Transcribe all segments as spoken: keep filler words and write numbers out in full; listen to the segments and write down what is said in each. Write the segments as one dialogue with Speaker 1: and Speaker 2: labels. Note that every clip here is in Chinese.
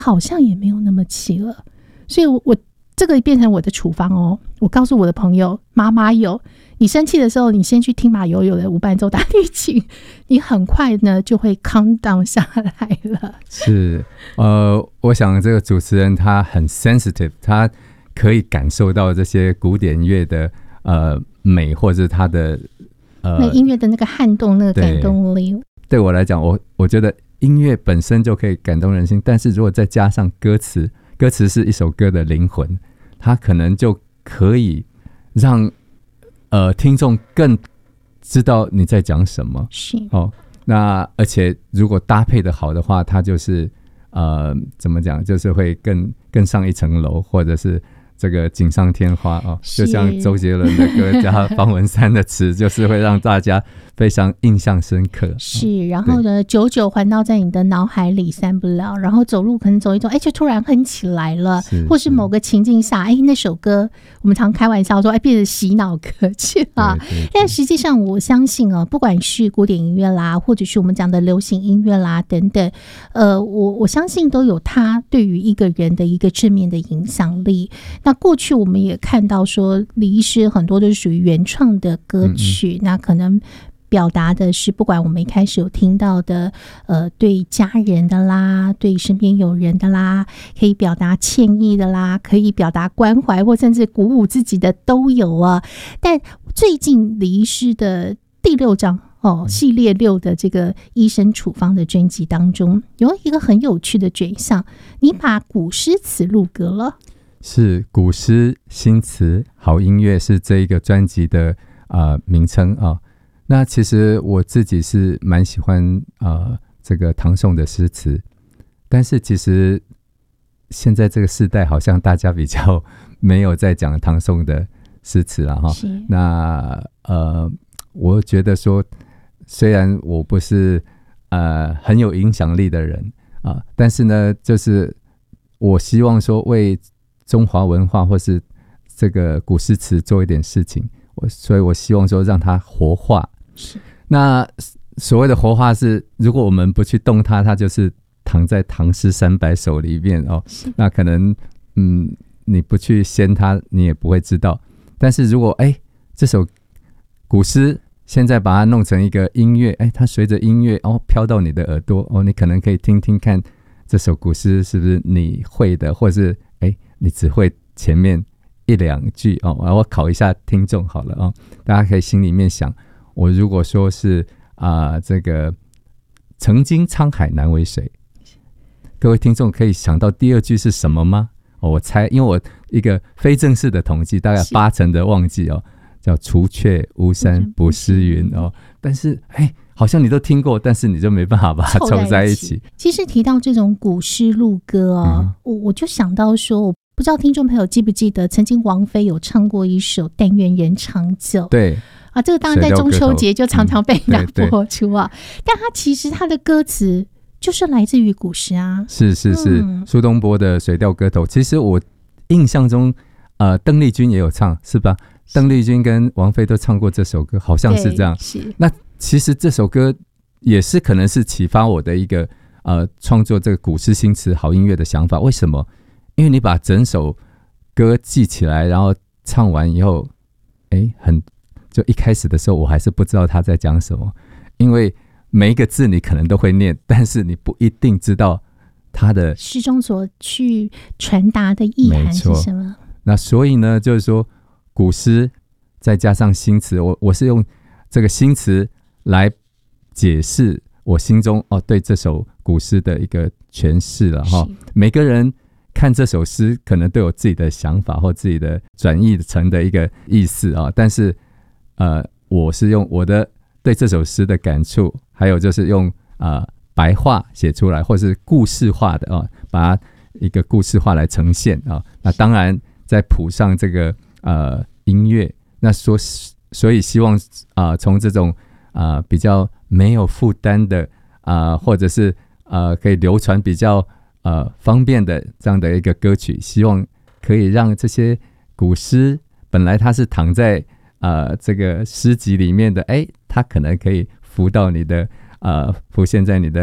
Speaker 1: 好像也没有那么气了。所以我我这个变成我的处方哦，我告诉我的朋友，妈妈有，你生气的时候，你先去听马友友的无伴奏大提琴，你很快呢就会 calm down 下来了。
Speaker 2: 是，呃，我想这个主持人他很 sensitive， 他可以感受到这些古典乐的呃美，或者他的呃
Speaker 1: 那音乐的那个撼动，那个感动力。对，
Speaker 2: 对我来讲，我我觉得音乐本身就可以感动人心，但是如果再加上歌词，歌词是一首歌的灵魂，它可能就可以让呃听众更知道你在讲什么。
Speaker 1: 是
Speaker 2: 哦，那而且如果搭配的好的话，它就是呃怎么讲，就是会更更上一层楼，或者是这个锦上添花哦，就像周杰伦的歌加方文山的词，就是会让大家非常印象深刻。
Speaker 1: 是，然后呢，久久环绕在你的脑海里散不了，然后走路可能走一走，哎，就突然哼起来了，是或是某个情境下，哎，那首歌我们常开玩笑说，哎，变成洗脑歌去了。对对对，但实际上，我相信啊，不管是古典音乐啦，或者是我们讲的流行音乐啦等等，呃，我我相信都有它对于一个人的一个正面的影响力。那过去我们也看到说，李医师很多都是属于原创的歌曲，嗯嗯，那可能表达的是不管我们一开始有听到的呃，对家人的啦，对身边有人的啦，可以表达歉意的啦，可以表达关怀或甚至鼓舞自己的都有啊。但最近李医师的第六章哦，系列六的这个医生处方的专辑当中，有一个很有趣的转向，你把古诗词入歌了。
Speaker 2: 是，古诗新词好音乐是这一个专辑的呃名称啊。那其实我自己是蛮喜欢呃这个唐宋的诗词，但是其实现在这个时代好像大家比较没有在讲唐宋的诗词了哈。那呃我觉得说，虽然我不是呃很有影响力的人啊、呃，但是呢，就是我希望说为中华文化或是这个古诗词做一点事情，我所以我希望说让它活化。那所谓的活化是，如果我们不去动它，它就是躺在唐诗三百首里面哦。那可能嗯，你不去掀它，你也不会知道。但是如果哎，这首古诗现在把它弄成一个音乐，哎，它随着音乐哦飘到你的耳朵哦，你可能可以听听看这首古诗是不是你会的，或是哎你只会前面一两句哦。我考一下听众好了哦，大家可以心里面想。我如果说是啊、呃，这个曾经沧海难为水，各位听众可以想到第二句是什么吗？哦、我猜，因为我一个非正式的统计，大概八成的忘记哦，叫除却巫山不识云哦。但是哎，好像你都听过，但是你就没办法把它凑在一起。
Speaker 1: 其实提到这种古诗录歌哦，嗯、我我就想到说，我不知道听众朋友记不记得，曾经王菲有唱过一首《但愿人长久》。
Speaker 2: 对。
Speaker 1: 啊，这个当然在中秋节就常常被人家播出啊、嗯，但它其实它的歌词就是来自于古诗啊。
Speaker 2: 是是是，嗯、苏东坡的《水调歌头》，其实我印象中，呃，邓丽君也有唱，是吧？是邓丽君跟王菲都唱过这首歌，好像是这样。
Speaker 1: 是。
Speaker 2: 那其实这首歌也是可能是启发我的一个呃创作这个古诗新词好音乐的想法。为什么？因为你把整首歌记起来，然后唱完以后，哎，很。就一开始的时候我还是不知道他在讲什么，因为每一个字你可能都会念，但是你不一定知道他的
Speaker 1: 诗中所去传达的意涵是什么。
Speaker 2: 那所以呢，就是说古诗再加上新词，我我是用这个新词来解释我心中哦对这首古诗的一个诠释了哈。每个人看这首诗可能都有自己的想法或自己的转译成的一个意思啊，但是呃，我是用我的对这首诗的感触，还有就是用呃白话写出来，或是故事化的啊，把它一个故事化来呈现啊。那当然再谱上这个呃音乐，那说所以希望啊，从、呃、这种啊、呃、比较没有负担的啊、呃，或者是呃可以流传比较呃方便的这样的一个歌曲，希望可以让这些古诗本来它是躺在呃，这个诗集里面的，哎，它可能可以浮到你的呃，浮现在你的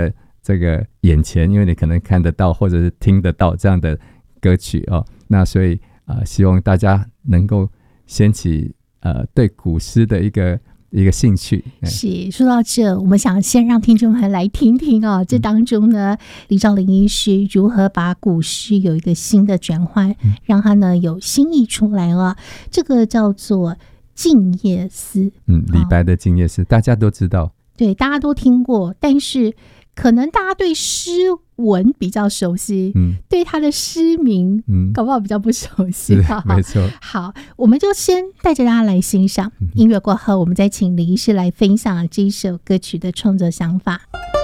Speaker 2: 这个眼前，因为你可能看得到或者是听得到这样的歌曲哦。那所以呃，希望大家能够掀起呃对古诗的一个一个兴趣。
Speaker 1: 是，说到这，我们想先让听众们来听听哦，这当中呢，李兆麟医师如何把古诗有一个新的转换，嗯、让它呢有新意出来了。这个叫做《静夜思》。
Speaker 2: 嗯，李白的《静夜思》，哦，大家都知道，
Speaker 1: 对，大家都听过，但是可能大家对诗文比较熟悉，嗯，对他的诗名，嗯，搞不好比较不熟悉。
Speaker 2: 没错。
Speaker 1: 好，我们就先带着大家来欣赏，嗯，音乐过后，我们再请李医师来分享这一首歌曲的创作想法。